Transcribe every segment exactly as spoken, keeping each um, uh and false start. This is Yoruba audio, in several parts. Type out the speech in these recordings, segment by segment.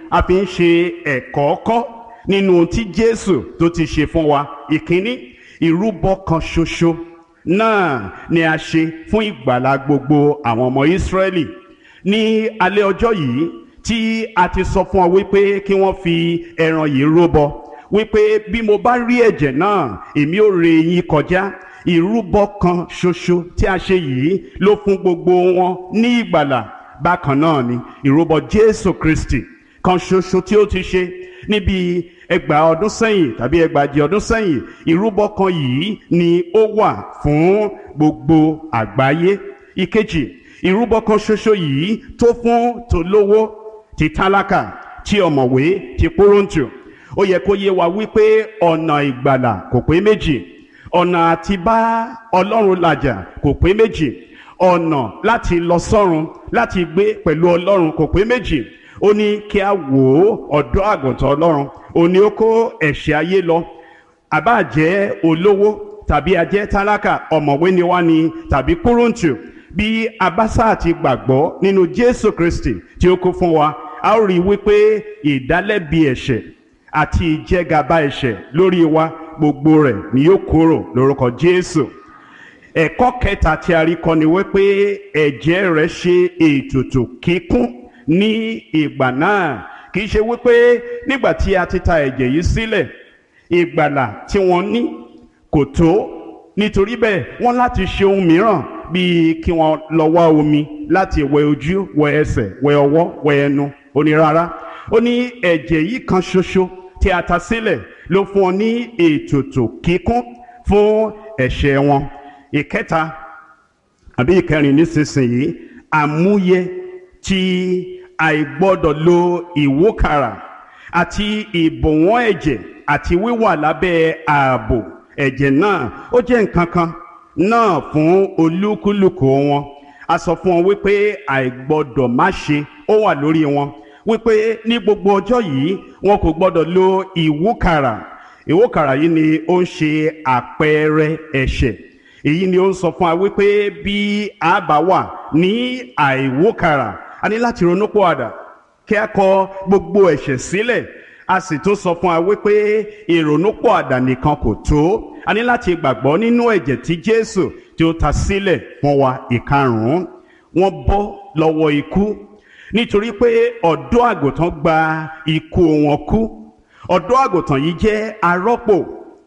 a fi ń ṣe ẹ̀kọ́ kọ́ nínú ohun tí Jésù tó ti ṣe fún wa. Ìkíní, ìrúbọ kan ṣoṣo náà ni a ṣe fún ìgbàlà gbogbo àwọn ọmọ Ísírẹ́lì. Ní alẹ́ ọjọ́ yìí tí a ti sọ fún ọ wípé kí wọ́n fi ẹran yìí rúbọ, wípé bí mo bá rí ẹ̀jẹ̀ náà èmi ò ré yín kọjá. Ìrúbọ kan ṣoṣo tí a ṣe yìí ló fún gbogbo wọn ní ìgbàlà. Bákan náà ni ìrúbọ Jésù Kristi kan ṣoṣo tí ó ti ṣe níbi ẹgbàá ọdún sẹ́yìn tàbí ẹgbàájì ọdún sẹ́yìn. Ìrúbọ kan yìí ni ó wà fún gbogbo àgbáyé. Ìkejì, ìrúbọ kan ṣoṣo yìí tó fún tolówó, ti tálákà, ti ọ̀mọ̀wé, ti pọ́rọ̀ǹtù. Ó yẹ kó yé wa wípé ọ̀nà ìgbàlà kò pé méjì. Ọ̀nà àti bá Ọlọ́run làjà kò pé méjì. Ọ̀nà láti lọ sọ́run, láti gbé pẹ̀lú Ọlọ́run kò pé méjì. Ó ní kí a wò ó ọ̀dọ́ àgùntàn Ọlọ́run. Ó ní ó kó ẹ̀ṣẹ̀ ayé lọ. Àbá jẹ́ olówó tàbí a jẹ́ tálákà, ọ̀mọ̀wé ni wá ni tàbí kúrúǹtù. Bí a bá sáà ti gbàgbọ́ nínú Jésù Kristi tí ó kú fún wa, a ó rí i wípé ìdálẹ́bi ẹ̀ṣẹ̀ àti ìjẹgàba ẹ̀ṣẹ̀ lórí wa gbogbo rẹ̀ ni yóò kúrò lórúkọ Jésù. Ẹ̀kọ́ kẹta tí a rí kọ́ ni wípé ẹ̀jẹ̀ rẹ̀ ṣe ètùtù kíkún ní ìgbà náà. Kì í ṣe wípé nígbà tí a ti ta ẹ̀jẹ̀ yìí sílẹ̀, ìgbàlà tí wọ́n ní kò tó. Nítorí bẹ́ẹ̀ wọ́n láti ṣe ohun mìíràn bíi kí wọ́n lọ wá omi láti wẹ ojú, wẹ ẹsẹ̀, wẹ ọwọ́, wẹ ẹnu. Ó ní rárá. Ó ní ẹ̀jẹ̀ yìí kan ṣoṣo tí a ta sílẹ̀ ló fún ọ ní ètùtù kíkún fún ẹ̀ṣẹ̀ wọn. Ìkẹta àbí ìkẹrin nísinsìnyí, àmúyẹ tí àìgbọ́dọ̀ lo ìwúkàrà àti ìbọ̀wọ́n ẹ̀jẹ̀ àti wíwà lábẹ́ ààbò ẹ̀jẹ̀ náà, ó jẹ́ nǹkan kan náà fún olúkúlùkù wọn. A sọ fún wọn wípé àìgbọ́dọ̀ má ṣe ó wà lórí wọn, wípé ní gbogbo ọjọ́ yìí wọn kò gbọ́dọ̀ lo ìwúkàrà. Ìwúkàrà yìí ni ó ń ṣe àpẹẹrẹ ẹ̀ṣẹ̀. Èyí ni ó ń sọ fún wa wípé bí a bá wà ní àìwúkàrà, a ní láti ronúpìwàdà kí a kọ gbogbo ẹ̀ṣẹ̀ sílẹ̀. A sì tún sọ fún wa wípé ìrònúpìwàdà nìkan kò tó. A ní láti gbàgbọ́ nínú ẹ̀jẹ̀ tí Jésù tí ó ta sílẹ̀ fún wa. Ìkarùn-ún, wọ́n bọ́ lọ́wọ́ ikú nítorí pé ọ̀dọ́ àgùntàn gba ikú wọn kú. Ọ̀dọ́ àgùntàn yìí jẹ́ arọ́pò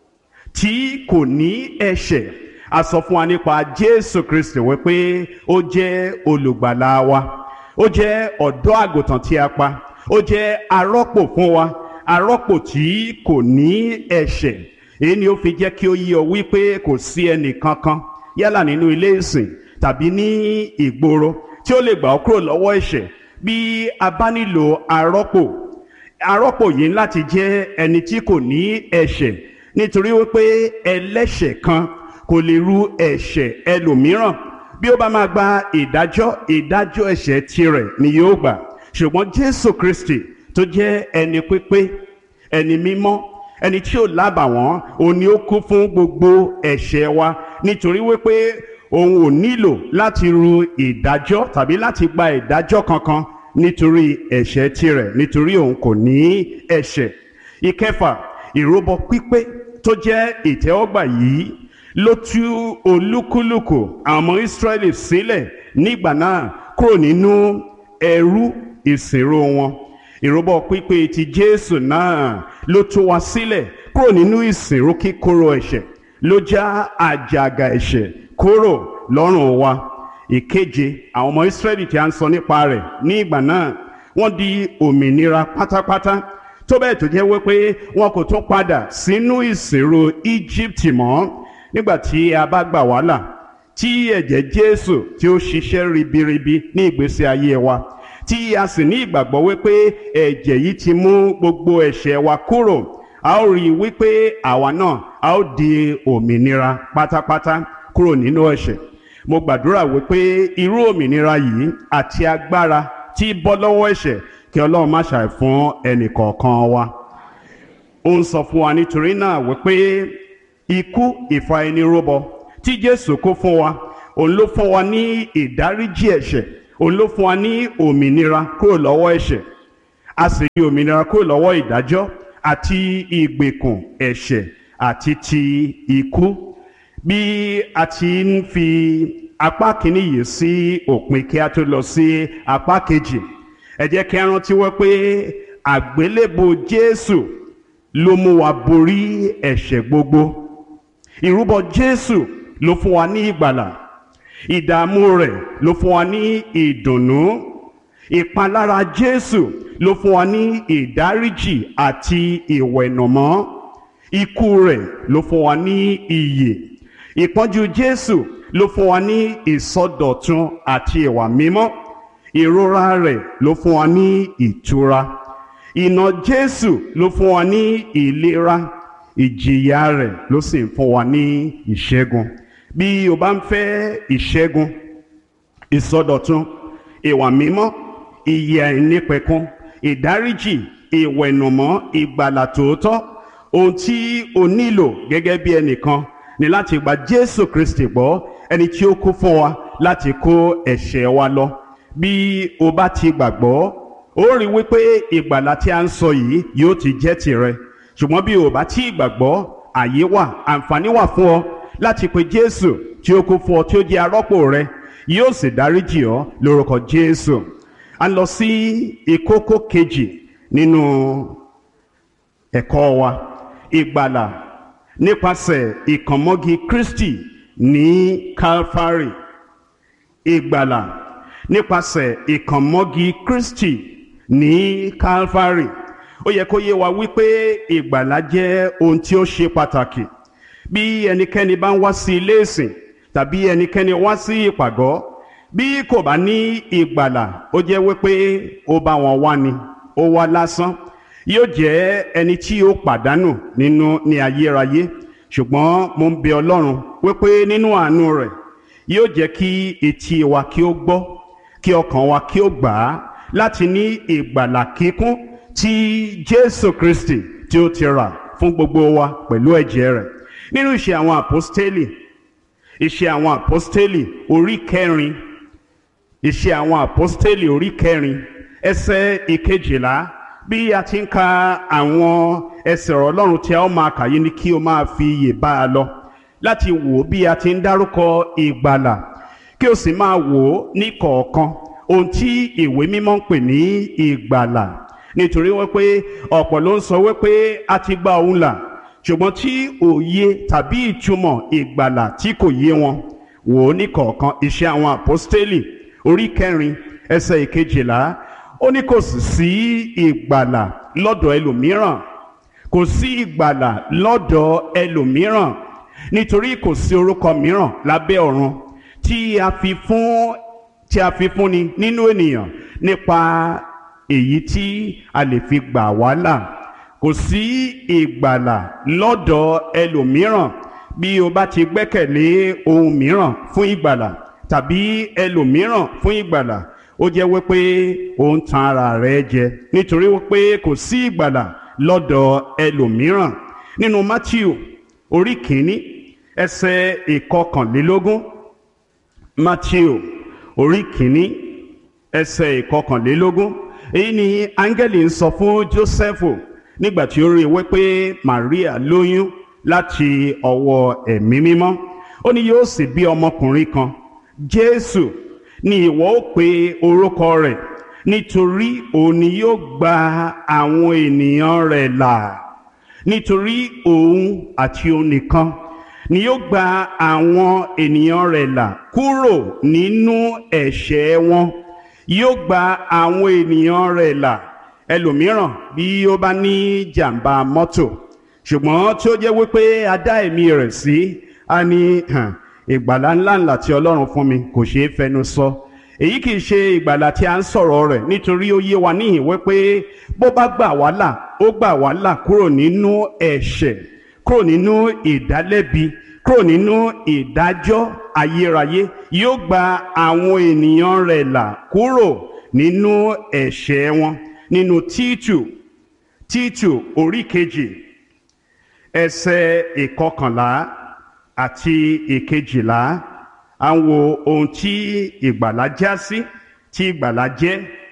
tí kò ní ẹ̀ṣẹ̀. A sọ fún wa nípa Jésù Kristi wípé ó jẹ́ olùgbàlà wa. Ó jẹ́ ọ̀dọ́ àgùntàn tí a pa. Ó jẹ́ arọ́pò fún wa, arọ́pò tí kò ní ẹ̀ṣẹ̀. Èyí ni ó fi jẹ́ kí ó yé ọ wípé kò sí ẹnì kankan yálà nínú ilé ìsìn tàbí ní ìgboro tí ó lè gbà ọ́ kúrò lọ́wọ́ ẹ̀ṣẹ̀ bí a bá nílò arọ́pò. Arọ́pò yìí láti jẹ́ ẹni tí kò ní ẹ̀ṣẹ̀, nítorí wípé ẹlẹ́ṣẹ̀ kan kò lè ru ẹ̀ṣẹ̀ ẹlòmíràn. Bí ó bá máa gba ìdájọ́, ìdájọ́ ẹ̀ṣẹ̀ tirẹ̀ ni yóò gbà. Ṣùgbọ́n Jésù Kristi tó jẹ́ ẹni pípé, ẹni mímọ́, ẹni tí ò lábàwọ́n, òun ni ó kú fún gbogbo ẹ̀ṣẹ̀ wa, nítorí wípé òun ò nílò láti ru ìdájọ́ tàbí láti gba ìdájọ́ kankan nítorí ẹ̀ṣẹ̀ tirẹ̀, nítorí òun kò ní ẹ̀ṣẹ̀. Ìkẹfà, ìrúbọ pípé tó jẹ́ ìtẹ́wọ́gbà yìí ló tú olúkúlùkù àwọn ọmọ Ísírẹ́lì sílẹ̀ nígbà náà kúrò nínú ẹrú ìsìnrú wọn. Ìrúbọ pípé ti Jésù náà ló tú wa sílẹ̀ kúrò nínú ìsìnrú kíkorò ẹ̀ṣẹ̀, ló já àjàgà ẹ̀ṣẹ̀ kúrò lọ́rùn wa. Ìkeje, àwọn ọmọ Ísírẹ́lì tí a ń sọ nípa rẹ̀ ní ìgbà náà wọ́n di òmìnira pátápátá, tó bẹ́ẹ̀ tó jẹ́ wípé wọn kò tún padà sínú ìsìnrú Íjíbítì mọ́. Nígbà tí a bá gbà wá là, tí ẹ̀jẹ̀ Jésù tí ó ṣiṣẹ́ ribiribi ní ìgbésí ayé wa, tí a sì ní ìgbàgbọ́ wípé ẹ̀jẹ̀ yìí ti mú gbogbo ẹ̀ṣẹ̀ wa kúrò, a ó rí i wípé àwa náà a ó di òmìnira pátápátá kúrò nínú ẹ̀ṣẹ̀. Mo gbàdúrà wípé irú òmìnira yìí àti agbára tí bọ́ lọ́wọ́ ẹ̀ṣẹ̀ kí Ọlọ́run má ṣàì fún ẹnì kọ̀ọ̀kan wa. Ó ń sọ fún wa nítorí náà wípé ikú ìfà ẹni rúbọ tí Jésù kó fún wa, òun ló fún wa ní ìdáríjì ẹ̀ṣẹ̀, òun ló fún wa ní òmìnira kúrò lọ́wọ́ ẹ̀ṣẹ̀. a sì rí òmìnira kúrò lọ́wọ́ ìdájọ́ àti ìgbèkùn ẹ̀ṣẹ̀ àti ti ikú. Bí a ti ń fi apá kìíní yìí sí òpin kí a tó lọ sí apá kejì, ẹ jẹ́ kí a rántí wọ́n pé àgbélébù Jésù ló mú wa borí ẹ̀ṣẹ̀ gbogbo. Ìrúbọ Jésù ló fún wa ní ìgbàlà. Ìdààmú rẹ̀ ló fún wa ní ìdùnnú. Ìpalára Jésù ló fún wa ní ìdáríjì àti ìwẹ̀nùmọ́. Ikú rẹ̀ ló fún wa ní ìyè. Ìpọ́njú Jésù ló fún wa ní ìsọdọ̀tun àti ìwà mímọ́. Ìrora rẹ̀ ló fún wa ní ìtura. Ìnà Jésù ló fún wa ní ìlera. Ìjìyà rẹ̀ ló sì ń fún wa ní ìṣẹ́gun. Bí o bá ń fẹ́ ìṣẹ́gun, ìsọdọ̀tun, ìwà mímọ́, ìyè àìnípẹ̀kun, ìdáríjì, ìwẹ̀nùmọ́, ìgbàlà tòótọ́, ohun tí o nílò gẹ́gẹ́ bí ẹnìkan ni láti gba Jésù Kristi gbọ́, ẹni tí ó kú fún wa láti kó ẹ̀ṣẹ̀ wa lọ. Bí o bá ti gbàgbọ́, ó rí wípé ìgbàlà tí a ń sọ yìí yóò ti jẹ́ tìrẹ. Ṣùgbọ́n bí o bá ti gbàgbọ́, àyè wà, àǹfààní wà fún ọ láti pe Jésù tí ó kú fún ọ, tí ó jẹ́ arọ́pò rẹ, yóò sì dáríjì ọ́ lórúkọ Jésù. A lọ sí ìkókó kejì nínú ẹ̀kọ́ wa, ìgbàlà nípasẹ̀ ìkànmọ́gi Kristi ní Calvary. Ìgbàlà nípasẹ̀ ìkànmọ́gi Kristi ní Calvary. Ó yẹ kó yé wa wípé ìgbàlà jẹ́ ohun tí ó ṣe pàtàkì. Bí ẹnikẹ́ni bá ń wá sí ilé ìsìn tàbí ẹnikẹ́ni wá sí ìpàgọ́, bí kò bá ní ìgbàlà, ó jẹ́ wípé ó bá wọn wá ni, ó wá lásán. Yóò jẹ́ ẹni tí ó pàdánù nínú ní ayérayé. Ṣùgbọ́n mo ń bẹ Ọlọ́run wípé nínú àánú rẹ̀ yóò jẹ́ kí etí wa kí ó gbọ́, kí ọkàn wa kí ó gbà á láti ní ìgbàlà kíkún tí Jésù Kristi tí ó ti rà fún gbogbo wa pẹ̀lú ẹ̀jẹ̀ rẹ̀. Nínú ìṣe àwọn àpọ́stélì, ìṣe àwọn àpọ́stélì orí kẹrin, ìṣe àwọn àpọ́stélì orí kẹrin ẹsẹ̀ ìkejìlá, bí a ti ń ka àwọn ẹsẹ̀ ọ̀rọ̀ Ọlọ́run tí a ó máa kà yìí ni kí o máa fi iyè bá a lọ láti wò bí a ti ń dárúkọ ìgbàlà, kí o sì máa wò ó ní kọ̀ọ̀kan ohun tí ìwé mímọ́ ń pè ní ìgbàlà. Nítorí wípé ọ̀pọ̀ ló ń sọ wípé a ti gba òun là, ṣùgbọ́n tí òye tàbí ìtumọ̀ ìgbàlà tí kò yé wọn. Wò ó ní kọ̀ọ̀kan. Iṣẹ́ àwọn àpọ́stélì orí kẹrin ẹsẹ̀ ìkejìlá, ó ní kò sì sí ìgbàlà lọ́dọ̀ ẹlòmíràn, kò sí ìgbàlà lọ́dọ̀ ẹlòmíràn, nítorí kò sí orúkọ mìíràn lábẹ́ ọ̀run tí a fi fún tí a fi fúnni nínú ènìyàn nípa èyí tí a lè fi gbà wá là. Kò sí ìgbàlà lọ́dọ̀ ẹlòmíràn. Bí o bá ti gbẹ́kẹ̀lé ohun mìíràn fún ìgbàlà tàbí ẹlòmíràn fún ìgbàlà, ó jẹ́ wípé ó ń tan ara rẹ̀ jẹ, nítorí wípé kò sí ìgbàlà lọ́dọ̀ ẹlòmíràn. Nínú Mátíù orí kìíní ẹsẹ̀ ìkọkànlélógún, Mátíù orí kìíní ẹsẹ̀ ìkọkànlélógún, èyí ni áńgẹ́lì ń sọ fún Jósẹ́fù nígbà tí ó rí wípé Màríà lóyún láti ọwọ́ ẹ̀mí mímọ́. Ó ní yóò sì bí ọmọkùnrin kan, Jésù ni ìwọ ó pe orúkọ rẹ̀, nítorí òun ni yóò gba àwọn ènìyàn rẹ̀ là. Nítorí òun àti òun nìkan ni yóò gba àwọn ènìyàn rẹ̀ là kúrò nínú ẹ̀ṣẹ̀ wọn. Yóò gba àwọn ènìyàn rẹ̀ là. Ẹlòmíràn bí ó bá ní jàǹbá mọ́tò, ṣùgbọ́n tí ó jẹ́ wípé a dá ẹ̀mí rẹ̀ sí, a ní ìgbàlà ńláńlá tí Ọlọ́run fún mi kò ṣeé fẹnu sọ. Èyí kìí ṣe ìgbàlà tí a ń sọ̀rọ̀ rẹ̀, nítorí ó yé wa níhìn wípé bó bá gbà wá là, ó gbà wá là kúrò nínú ẹ̀ṣẹ̀, kúrò nínú ìdálẹ́bi, kúrò nínú ìdájọ́ ayérayé. Yóò gba àwọn ènìyàn rẹ̀ là kúrò nínú ẹ̀ṣẹ̀ wọn. Nínú Títù, Títù orí kejì ẹsẹ̀ ìkọkànlá àti ìkejìlá, à ń wo ohun tí ìgbàlà já sí, tí ìgbàlà jẹ́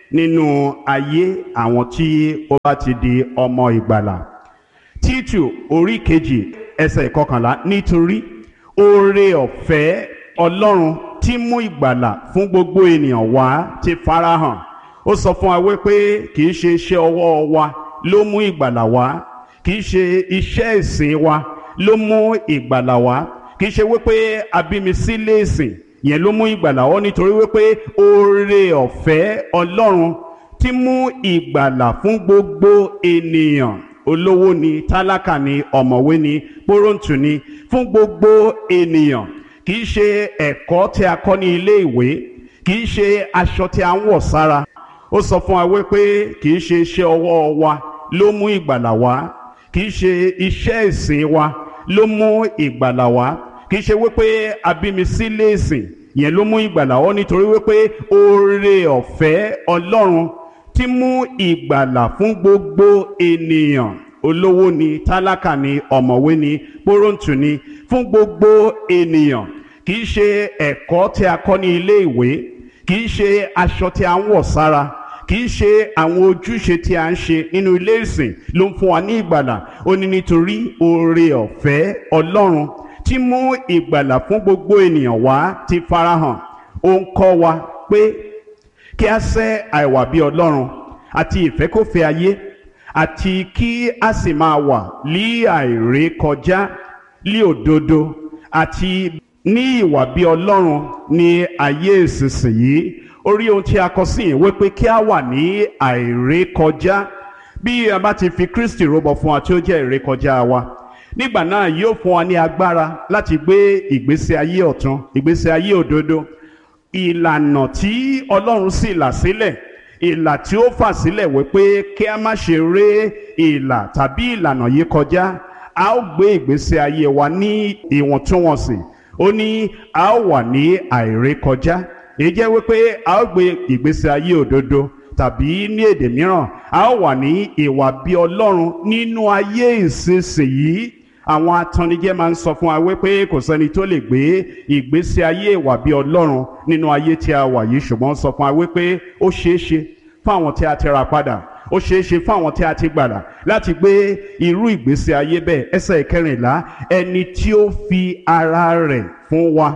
nínú ayé àwọn tí ó bá ti di ọmọ ìgbàlà. Títù orí kejì ẹsẹ̀ ìkọkànlá, nítorí oore ọ̀fẹ́ Ọlọ́run tí mú ìgbàlà fún gbogbo ènìyàn wá ti farahàn. Ó sọ fún wa wípé kì í ṣe iṣẹ́ ọwọ́ wa ló mú ìgbàlà wá, kì í ṣe iṣẹ́ ìsìn wa ló mú ìgbàlà wá, kì í ṣe wípé abími sílé ìsìn yẹn ló mú ìgbàlà wá, nítorí wípé oore ọ̀fẹ́ Ọlọ́run tí mú ìgbàlà fún gbogbo ènìyàn, olówó ni, tálákà ni, ọ̀mọ̀wé ni, pọ́rọ̀ǹtù ni, fún gbogbo ènìyàn. Kì í ṣe ẹ̀kọ́ tí a kọ́ ní ilé ìwé, kì í ṣe aṣọ tí a ń wọ̀ sára. Ó sọ fún wa wípé kì í ṣe iṣẹ́ ọwọ́ wa ló mú ìgbàlà wá, kì í ṣe iṣẹ́ ìsìn wa ló mú ìgbàlà wá, kì í ṣe wípé abími sílé ìsìn yẹn ló mú ìgbàlà wá, nítorí wípé oore ọ̀fẹ́ Ọlọ́run tí mú ìgbàlà fún gbogbo ènìyàn, olówó ni, tálákà ni, ọ̀mọ̀wé ni, pọ́rọ̀ǹtù ni, fún gbogbo ènìyàn. Kì í ṣe ẹ̀kọ́ tí a kọ́ ní ilé ìwé, kì í ṣe aṣọ tí a ń wọ̀ sára, kì í ṣe àwọn ojúṣe tí a ń ṣe nínú ilé ìsìn ló ń fún wa ní ìgbàlà. Ó ní nítorí oore ọ̀fẹ́ Ọlọ́run tí mú ìgbàlà fún gbogbo ènìyàn wá ti farahàn. Ó ń kọ́ wa pé kí a sẹ́ àìwà bí Ọlọ́run àti ìfẹ́kọ̀fẹ́ ayé, àti kí a sì máa wà ní àìrékọjá, ní òdodo àti ní ìwà bí Ọlọ́run ní ayé ìsinsìnyí. Orí ohun tí a kọ sí ìwé pé kí a wà ní àìrékọjá. Bí a bá ti fi Kristi rúbọ fún wa tí ó jẹ́ ìrékọjá wa, nígbà náà yóò fún wa ní agbára láti gbé ìgbésí ayé ọ̀tun, ìgbésí ayé òdodo. Ìlànà tí Ọlọ́run sì là sílẹ̀, ìlà tí ó fà sílẹ̀ wípé kí a má ṣe ré ìlà tàbí ìlànà yìí kọjá, a ó gbé ìgbésí ayé wa ní ìwọ̀ntúnwọ̀nsì. Ó ní a ó wà ní àìrékọjá. Èyí jẹ́ wípé a ó gbé ìgbésí ayé òdodo, tàbí ní èdè mìíràn a ó wà ní ìwà bí Ọlọ́run nínú ayé ìsinsìnyí. Àwọn atannijẹ máa ń sọ fún wa wípé kò sẹ́ni tó lè gbé ìgbésí ayé ìwà bí Ọlọ́run nínú ayé tí a wà yìí, ṣùgbọ́n sọ fún wa wípé ó ṣeé ṣe fún àwọn tí a ti rà padà, ó ṣeé ṣe fún àwọn tí a ti gbàlà láti gbé irú ìgbésí ayé bẹ́ẹ̀. Ẹsẹ̀ ìkẹrìnlá, ẹni tí ó fi ara rẹ̀ fún wa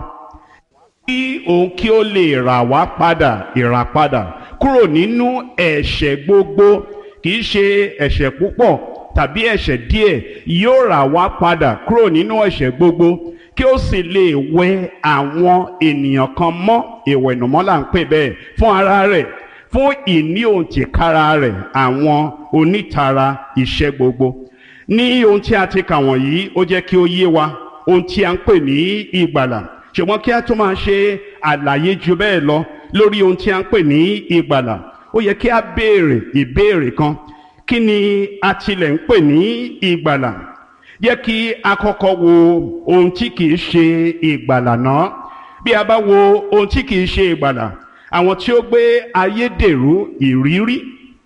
kí òun kí ó lè rà wá padà, ìràpadà kúrò nínú ẹ̀ṣẹ̀ gbogbo, kì í ṣe ẹ̀ṣẹ̀ púpọ̀ tàbí ẹ̀ṣẹ̀ díẹ̀, yóò rà wá padà kúrò nínú ẹ̀ṣẹ̀ gbogbo, kí ó sì lè wẹ àwọn ènìyàn kan mọ́, ìwẹ̀nùmọ́ là ń pè bẹ́ẹ̀, fún ara rẹ̀, fún ìní òǹtìkára rẹ̀, àwọn onítara iṣẹ́ gbogbo. Ní ohun tí a ti kà wọ̀nyí, ó jẹ́ kí ó yé wa ohun tí a ń pè ní ìgbàlà. Ṣùgbọ́n kí a tó máa ṣe àlàyé ju bẹ́ẹ̀ lọ lórí ohun tí a ń pè ní ìgbàlà, ó yẹ kí a béèrè ìbéèrè kan. Kí ni a tilẹ̀ ń pè ní ìgbàlà? Jẹ́ kí a kọ́kọ́ wo ohun tí kìí ṣe ìgbàlà náà. Bí a bá wo ohun tí kìí ṣe ìgbàlà, àwọn tí ó gbé ayédèrú ìrírí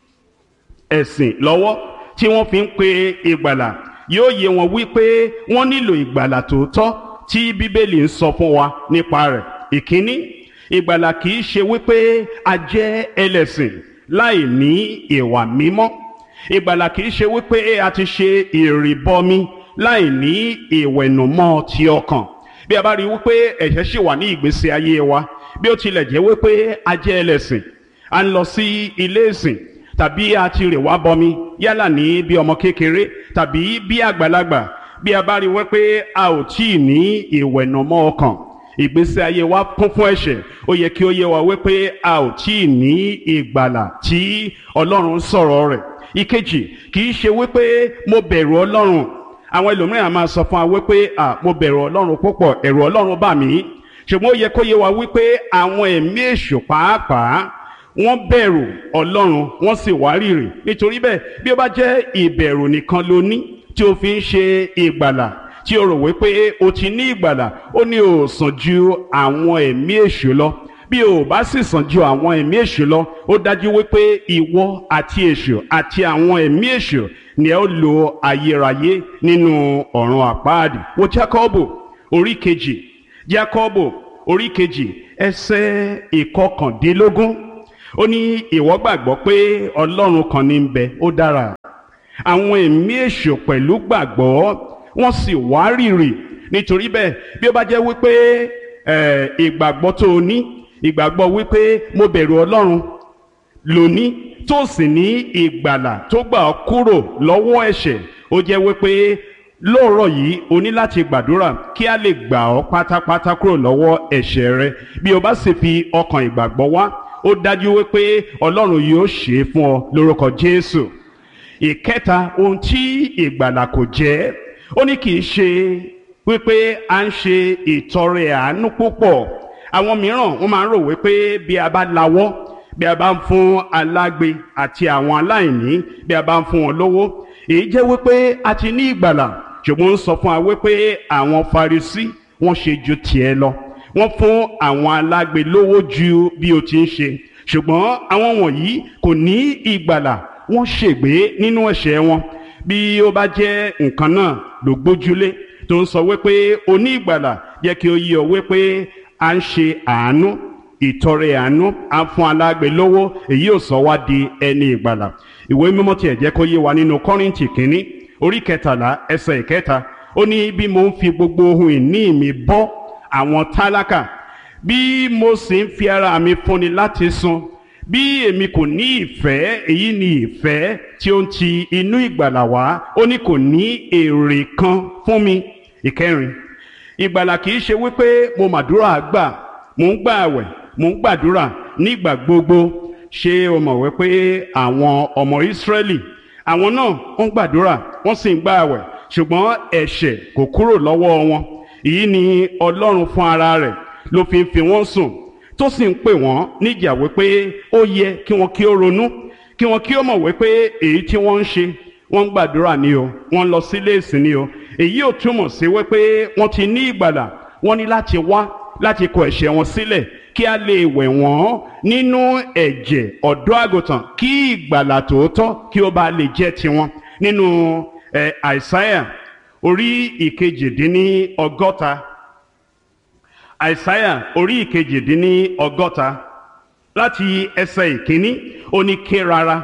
ẹ̀sìn lọ́wọ́ tí wọ́n fi ń pe ìgbàlà, yóò yé wọn wípé wọ́n nílò ìgbàlà tòótọ́ tí Bíbélì ń sọ fún wa nípa rẹ̀. Ìkíní, ìgbàlà kìí ṣe wípé a jẹ́ ẹlẹ́sìn láì ní ìwà mímọ́. Ìgbàlà kìí ṣe wípé a ti ṣe ìrìbọmi láì ní ìwẹ̀nùmọ́ ti ọkàn. Bí a bá rí wípé ẹ̀ṣẹ̀ ṣì wà ní ìgbésí ayé wa, bí ó tilẹ̀ jẹ́ wípé a jẹ́ ẹlẹ́sìn, a ń lọ sí ilé ìsìn, tàbí a ti rè wá bọmi, yálà ní bí ọmọ kékeré tàbí bí àgbàlagbà, bí a bá rí wípé a ò tí ì ní ìwẹ̀nùmọ́ ọkàn, ìgbésí ayé wa kún fún ẹ̀ṣẹ̀, ó yẹ kí ó yé wa wípé a ò tí ì ní ìgbàlà tí Ọlọ́run sọ̀rọ̀ rẹ̀. Ìkejì, kì í ṣe wípé mo bẹ̀rù Ọlọ́run. Àwọn ẹlòmíràn máa sọ fún wa wípé à mo bẹ̀rù Ọlọ́run púpọ̀, ẹ̀rù Ọlọ́run bà mí. Ṣùgbọ́n ó yẹ kó yé wa wípé àwọn ẹ̀mí èṣù pàápàá wọ́n bẹ̀rù Ọlọ́run, wọ́n sì wárìrì. Nítorí bẹ́ẹ̀, bí ó bá jẹ́ ìbẹ̀rù nìkan ló ní tí ó fi ń ṣe ìgbàlà, tí o rò wípé o ti ní ìgbàlà, ó ní o sàn ju àwọn ẹ̀mí èṣù lọ. Bí o bá sì sàn ju àwọn ẹ̀mí èṣù lọ, ó dájú wípé ìwọ àti èṣù àti àwọn ẹ̀mí èṣù ni ẹ ó lo ayérayé nínú ọ̀run àpáàdì. Wo Jákọ́bù orí kejì, Jákọ́bù orí kejì ẹsẹ̀ ìkọkàndínlógún. ó ní ìwọ gbàgbọ́ pé ọlọ́run kan ní ń bẹ, ó dára. àwọn ẹ̀mí èṣù pẹ̀lú gbàgbọ́, wọ́n sì wárìrì. nítorí bẹ́ẹ̀ bí ó bá jẹ́ wípé ìgbàgbọ́ tó o ní, ìgbàgbọ́ wípé mo bẹ̀rù ọlọ́run lóní, tó sì ní ìgbàlà tó gbà ọ́ kúrò lọ́wọ́ ẹ̀ṣẹ̀, ó jẹ́ wípé lóòrọ̀ yìí o ní láti gbàdúrà kí a lè gbà ọ́ pátápátá kúrò lọ́wọ́ ẹ̀ṣẹ̀ rẹ. bí o bá sì fi ọkàn ìgbàgbọ́ wá, ó dájú wípé ọlọ́run yóò ṣe é fún ọ lórúkọ Jésù. ìkẹta, ohun tí ìgbàlà kò jẹ́, ó ní kì í ṣe wípé à ń ṣe ìtọrẹ àánú púpọ̀. àwọn mìíràn wọ́n máa ń rò wípé bí a bá lawọ́, bí a bá ń fún alágbe àti àwọn aláìní, bí a bá ń fún wọn lówó, èyí jẹ́ wípé a ti ní ìgbàlà. ṣùgbọ́n ń sọ fún wa wípé àwọn Farisí wọ́n ṣe ju tiẹ̀ lọ, wọ́n fún àwọn alágbe lówó ju bí o ti ń ṣe. ṣùgbọ́n àwọn wọ̀nyí kò ní ìgbàlà, wọ́n ṣègbé nínú ẹ̀ṣẹ̀ wọn. bí ó bá jẹ́ nǹkan náà ló gbójúlé tó ń sọ wípé o ní ìgbàlà, jẹ́ kí ó yé ọ wípé à ń ṣe àánú, ìtọrẹ àánú, à ń fún alágbe lówó, èyí ò sọ wá di ẹni ìgbàlà. ìwé mímọ́ tiẹ̀ jẹ́ kó yé wa nínú Kọ́ríńtì kínní orí kẹtàlá ẹsẹ̀ ìkẹta, ó ní bí mo ń fi gbogbo ohun ìní mi bọ́ àwọn tálákà, bí mo sì ń fi ara mi fúnni láti sun, bí èmi kò ní ìfẹ́, èyí ni ìfẹ́ tí ó ń ti inú ìgbàlà wá, ó ní kò ní èrè kan fún mi. ìkẹrin, ìgbàlà kì í ṣe wípé mo màdúrà gbà, mò ń gbà àwẹ̀, mò ń gbàdúrà nígbà gbogbo. ṣé o mọ̀ wípé àwọn ọmọ Ísírẹ́lì, àwọn náà wọ́n gbàdúrà, wọ́n sì ń gbà àwẹ̀, ṣùgbọ́n ẹ̀ṣẹ̀ kò kúrò lọ́wọ́ wọn. èyí ni Ọlọ́run fún ara rẹ̀ ló fi ń fi wọ́n sùn, tó sì ń pè wọ́n níjà wípé ó yẹ kí wọ́n kí ó ronú, kí wọ́n kí ó mọ̀ wípé èyí tí wọ́n ń ṣe, wọ́n ń gbàdúrà ni o, wọ́n ń lọ sílé ìsìn ni o. èyí ò túmọ̀ sí wípé wọ́n ti ní ìgbàlà. wọ́n ní láti wá láti kọ ẹ̀ṣẹ̀ wọn sílẹ̀ kí a lè wẹ̀ wọ́n nínú ẹ̀jẹ̀ ọ̀dọ́ àgùntàn, kí ìgbàlà tòótọ́ kí ó bá lè jẹ́ tiwọn. nínú ẹ̀ Àìsáyà orí ìkejìdínní ọgọ́ta, Àìsáyà orí ìkejìdínní ọgọ́ta láti ẹsẹ̀ ìkíní, ó ní ké rárá,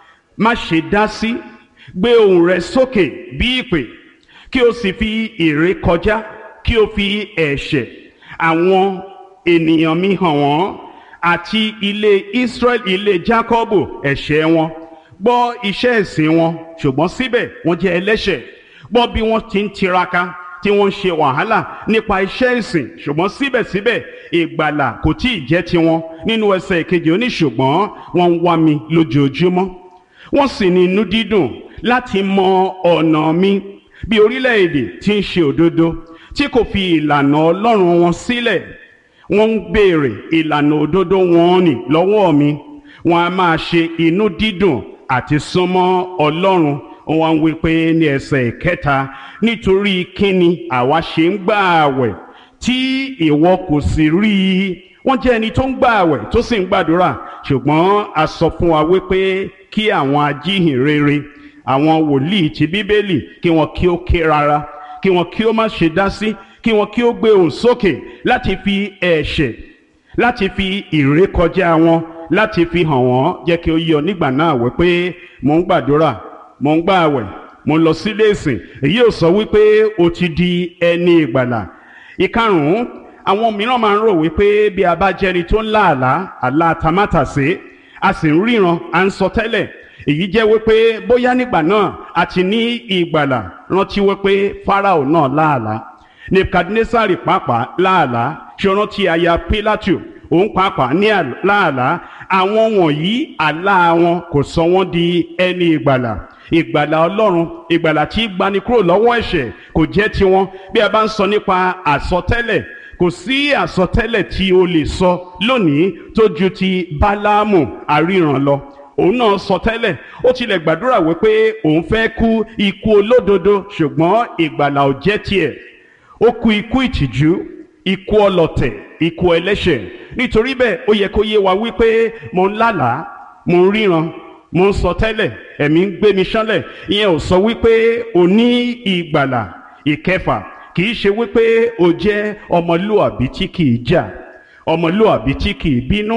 má ṣe dá sí, gbé ohùn rẹ sókè bí ìpè, kí o sì fi ìrékọjá, kí o fi ẹ̀ṣẹ̀ àwọn ènìyàn mi hàn wọ́n, àti ilé Ísírẹ́lì, ilé Jákọ́bù ẹ̀ṣẹ̀ wọn. gbọ́ iṣẹ́ ẹ̀sìn wọn, ṣùgbọ́n síbẹ̀ wọ́n jẹ́ ẹlẹ́ṣẹ̀. gbọ́ bí wọ́n ti ń tiraka, tí wọ́n ń ṣe wàhálà nípa iṣẹ́ ìsìn, ṣùgbọ́n síbẹ̀síbẹ̀ ìgbàlà kò tí ì jẹ́ tiwọn. nínú ẹsẹ̀ ìkejì ó ní ṣùgbọ́n wọ́n ń wá mi lójoojúmọ́, wọ́n sì ní inú dídùn láti mọ ọ̀nà mi, bí orílẹ̀-èdè tí ń ṣe òdodo, tí kò fi ìlànà Ọlọ́run wọn sílẹ̀. wọ́n ń béèrè ìlànà òdodo wọn nì lọ́wọ́ mi, wọ́n á máa ṣe inú dídùn àti súnmọ́ Ọlọ́run. wọ́n wí pé ní ẹsẹ̀ ìkẹta, nítorí kíni àwa ṣe ń gbà àwẹ̀ tí ìwọ kò sì rí i. wọ́n jẹ́ ẹni tó ń gbà àwẹ̀ tó sì ń gbàdúrà, ṣùgbọ́n a sọ fún wa wípé kí àwọn ajíhìnrere, àwọn wòlíì ti Bíbélì, kí wọ́n kí ó ké rárá, kí wọ́n kí ó má ṣe dá sí, kí wọ́n kí ó gbé ohùn sókè láti fi ẹ̀ṣẹ̀, láti fi ìrékọjá wọn, láti fi hàn wọ́n. jẹ́ kí ó yé ọ nígbà náà wípé mò ń gbàdúrà, mò ń gbà àwẹ̀, mò ń lọ sílé ìsìn. èyí ò sọ wípé o ti di ẹni ìgbàlà. ìkarùn-ún, àwọn mìíràn máa ń rò wípé bí a bá jẹ́ni tó ń lá àlá, àlá tamátàsé, a sì ń ríran, à ń sọ tẹ́lẹ̀, èyí jẹ́ wípé bóyá nígbà náà a ti ní ìgbàlà. rántí wípé Fáráò náà lá àlá, Nebukadnesari pàápàá lá àlá, ṣe rántí aya Pílátù, òun pàápàá ní àlá. àwọn wọ̀nyí àlá wọn kò sọ wọ́n di ẹni ìgbàlà. ìgbàlà Ọlọ́run, ìgbàlà tí gbani kúrò lọ́wọ́ ẹ̀ṣẹ̀, kò jẹ́ tiwọn. bí a bá ń sọ nípa àsọtẹ́lẹ̀, kò sí àsọtẹ́lẹ̀ tí o lè sọ lónìí tó ju ti Báláámù aríran lọ. òun náà sọ tẹ́lẹ̀, ó tilẹ̀ gbàdúrà wípé òun fẹ́ kú ikú olódodo, ṣùgbọ́n ìgbàlà ò jẹ́ tiẹ̀. ó kú ikú ìtìjú, ikú ọlọ̀tẹ̀, ikú ẹlẹ́ṣẹ̀. nítorí bẹ́ẹ̀ ó yẹ kó yé wa wípé mo ń lálàá, mo ń ríran, mo ń sọ tẹ́lẹ̀, ẹ̀mí ń gbé mi ṣánlẹ̀. ìyẹn ò sọ wípé o ní ìgbàlà. ìkẹfà, kì í ṣe wípé o jẹ́ ọmọlúàbí tí kì í jà, ọmọlúàbí tí kì í bínú,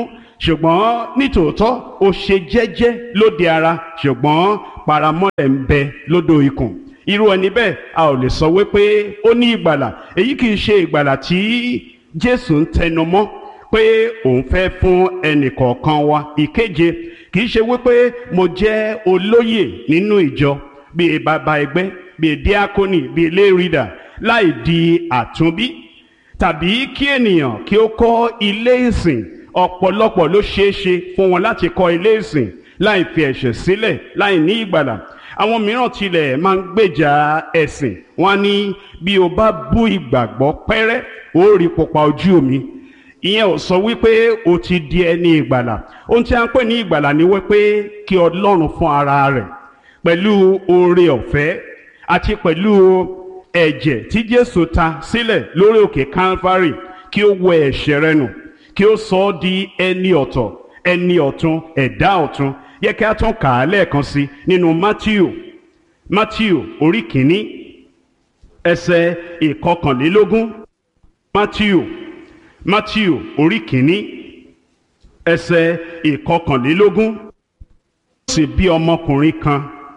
ṣùgbọ́n nítòótọ́ ó ṣe jẹ́jẹ́ lóde ara ṣùgbọ́n paramọ́lẹ̀ ń bẹ lódò ikùn. Irú ẹni bẹ́ẹ̀ a ò lè sọ wípé ó ní ìgbàlà. Èyí kì í ṣe ìgbàlà tí Jésù ń tẹnu mọ́ pé òun fẹ́ fún ẹnì kọ̀ọ̀kan wa. Ìkeje, kì í ṣe wípé mo jẹ́ olóyè nínú ìjọ bíi bàbá ẹgbẹ́ bíi díákónì bíi lérìdà láì di àtúnbí, tàbí kí ènìyàn kí ó kọ́ ilé ìsìn. Ọ̀pọ̀lọpọ̀ ló ṣeé ṣe fún wọn láti kọ́ ilé ìsìn láì fi ẹ̀ṣẹ̀ sílẹ̀, láì ní ìgbàlà. Àwọn mìíràn tilẹ̀ máa ń gbèjà ẹ̀sìn. Wọ́n á ní bí o bá bú ìgbàgbọ́ pẹ́rẹ́ ó rí pupa ojú mi. Ìyẹn ò sọ wípé o ti di ẹni ìgbàlà. Ohun tí a ń pè ní ìgbàlà ni wípé kí Ọlọ́run fún ara rẹ̀ pẹ̀lú oore ọ̀fẹ́ àti pẹ̀lú ẹ̀jẹ̀ tí Jésù ta sílẹ̀ lórí òkè Calvary kí ó wẹ ẹ̀ṣẹ̀ rẹ nù, kí ó sọ ọ́ di ẹni ọ̀tọ̀, ẹni ọ̀tun, ẹ̀dá ọ̀tun. Yẹ kí a tún kà á lẹ́ẹ̀kan sí nínú Matthew Matthew orí kìíní ẹsẹ̀ ìkọkànlélógún. Matthew Matthew orí kìíní ẹsẹ̀ ìkọkànlélógún. Sì bí ọmọkùnrin kan,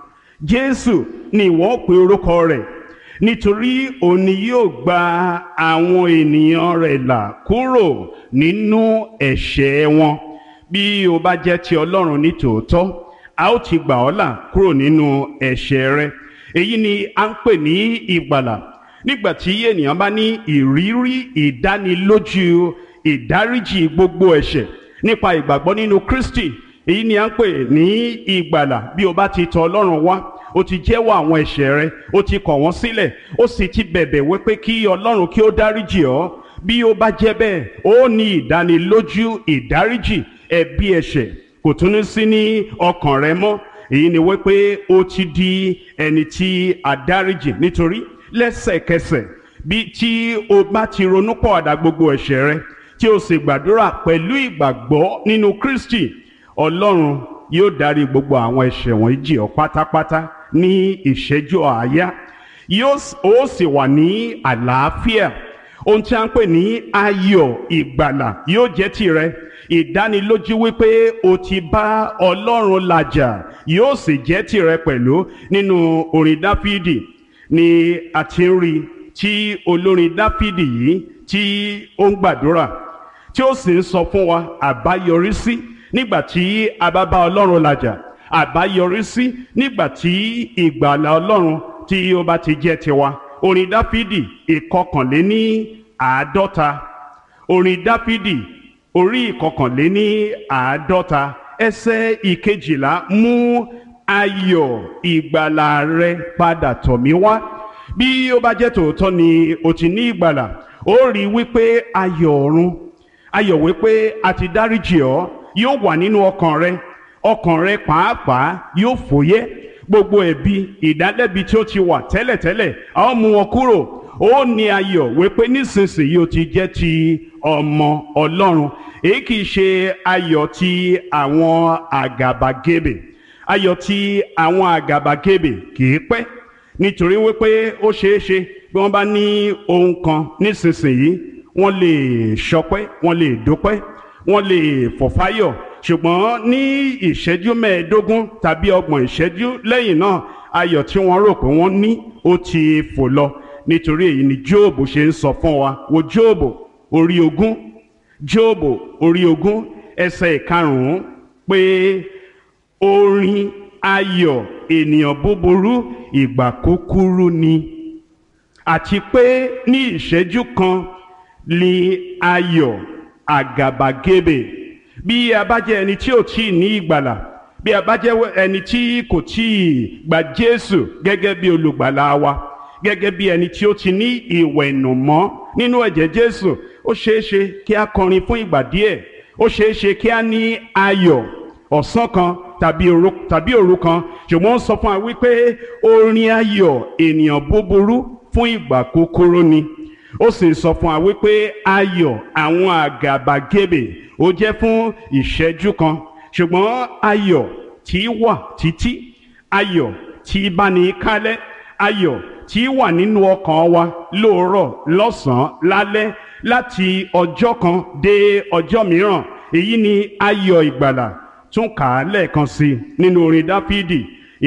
Jésù ni ìwọ pe orúkọ rẹ̀, nítorí òun ni yóò gba àwọn ènìyàn rẹ̀ là kúrò nínú ẹ̀ṣẹ̀ wọn. Bí o bá jẹ́ ti Ọlọ́run ní tòótọ́, a ó ti gbà ọ́ là kúrò nínú ẹ̀ṣẹ̀ rẹ. Èyí ni a ń pè ní ìgbàlà. Nígbà tí ènìyàn bá ní ìrírí ìdánilójú ìdáríjì gbogbo ẹ̀ṣẹ̀ nípa ìgbàgbọ́ nínú Kristi, èyí ni a ń pè ní ìgbàlà. Bí o bá ti tọ̀ Ọlọ́run wá, o ti jẹ́wọ́ àwọn ẹ̀ṣẹ̀ rẹ, o ti kọ̀ wọ́n sílẹ̀, o sì ti bẹ̀bẹ̀ wípé kí Ọlọ́run kí ó dáríjì ọ́. Bí o bá jẹ́ bẹ́ẹ̀, ó ní ìdánilójú ìdáríjì ẹ̀bi ẹ̀ṣẹ̀ kò tún ní sí ní ọkàn rẹ mọ́. Èyí ni wípé o ti di ẹni tí a dáríjì, nítorí lẹ́sẹ̀kẹsẹ̀ bí tí o bá ti ronúpọ̀àdà gbogbo ẹ̀ṣẹ̀ rẹ tí o sì gbàdúrà pẹ̀lú ìgbàgbọ́ nínú Kristi, Ọlọ́run yóò dárí gbogbo àwọn ẹ̀ṣẹ̀ wọ̀nyí jì ọ́ pátápátá ní ìṣẹ́jú àáyá. Yóò ó sì wà ní àlàáfíà. Ohun tí a ń pè ní ayọ̀ ìgbàlà yóò jẹ́ tìrẹ. Ìdánilójú wípé o ti bá Ọlọ́run làjà yóò sì jẹ́ tìrẹ pẹ̀lú. Nínú orin Dáfídì ni a ti ń rí tí olórin Dáfídì yìí tí ó ń gbàdúrà tí ó sì ń sọ fún wa àbáyọrísí nígbà tí a bá bá Ọlọ́run làjà, àbáyọrísí nígbà tí ìgbàlà Ọlọ́run tí ó bá ti jẹ́ tiwa. Orin Dáfídì ìkọkànléní àádọ́ta. Orin Dáfídì orí ìkọkànléní àádọ́ta ẹsẹ̀ ìkejìlá. Mú ayọ̀ ìgbàlà rẹ padà tọ̀ mí wá. Bí ó bá jẹ́ tòótọ́ ni o ti ní ìgbàlà, ó rí wípé ayọ̀ ọ̀run, ayọ̀ wípé a ti dáríjì ọ́ yóò wà nínú ọkàn rẹ. Ọkàn rẹ pàápàá yóò fòyẹ́. Gbogbo ẹ̀bi ìdálẹ́bi tí ó ti wà tẹ́lẹ̀tẹ́lẹ̀ a ó mú wọn kúrò. Ó ní ayọ̀ wípé nísinsìnyí o ti jẹ́ ti ọmọ Ọlọ́run. Èyí kìí ṣe ayọ̀ ti àwọn àgàbàgebè. Ayọ̀ ti àwọn àgàbàgebè kìí pẹ́, nítorí wípé ó ṣeé ṣe bí wọ́n bá ní ohun kan nísinsìnyí wọ́n lè ṣọpẹ́, wọ́n lè dúpẹ́, wọ́n lè fọ̀fáyọ̀, ṣùgbọ́n ní ìṣẹ́jú mẹ́ẹ̀ẹ́dógún tàbí ọgbọ̀n ìṣẹ́jú lẹ́yìn náà ayọ̀ tí wọ́n rò pé wọ́n ní ó ti fò lọ. Nítorí èyí ni Jóòbù ṣe ń sọ fún wa. Wo Jóòbù orí ogún, Jóòbù orí ogún ẹsẹ̀ ìkarùn-ún pé orin ayọ̀ ènìyàn búburú ìgbà kúkúrú ni, àti pé ní ìṣẹ́jú kan ni ayọ̀ àgàbàgebè. Bí a bá jẹ́ ẹni tí ò tí ì ní ìgbàlà, bí a bá jẹ́ ẹni tí kò tí ì gba Jésù gẹ́gẹ́ bí olùgbàlà wa, gẹ́gẹ́ bí ẹni tí ó ti ní ìwẹ̀nùmọ́ nínú ẹ̀jẹ̀ Jésù, ó ṣeé ṣe kí a kọrin fún ìgbà díẹ̀, ó ṣeé ṣe kí a ní ayọ̀ ọ̀sán kan tàbí òru tàbí òru kan, ṣùgbọ́n ó sọ fún wa wípé orin ayọ̀ ènìyàn búburú fún ìgbà kúkúrú ni. Ó sì sọ fún wa wípé ayọ̀ àwọn àgàbàgebè ó jẹ́ fún ìṣẹ́jú kan, ṣùgbọ́n ayọ̀ tí wà títí, ayọ̀ tí bá ní kálẹ̀, ayọ̀ tí wà nínú ọkàn wa lóòrọ̀ lọ́sàn-án lálẹ́ láti ọjọ́ kan dé ọjọ́ mìíràn. èyí ni ayọ̀ ìgbàlà. Tún kà á lẹ́ẹ̀kan sí i nínú orin Dáfídì